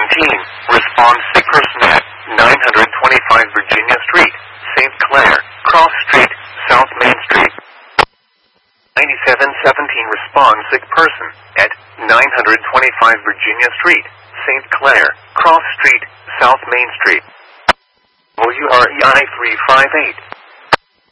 Respond sick person at 925 Virginia Street, St. Clair, Cross Street, South Main Street. 9717 respond sick person at 925 Virginia Street, St. Clair, Cross Street, South Main Street. WREI 358.